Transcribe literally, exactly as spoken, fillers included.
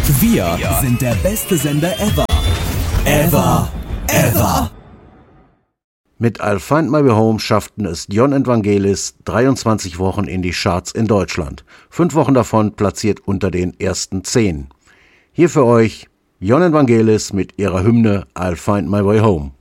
Wir sind der beste Sender ever. Ever. Ever. Mit I'll Find My Way Home schafften es Dion und Vangelis dreiundzwanzig Wochen in die Charts in Deutschland. Fünf Wochen davon platziert unter den ersten zehn. Hier für euch Dion und Vangelis mit ihrer Hymne I'll Find My Way Home.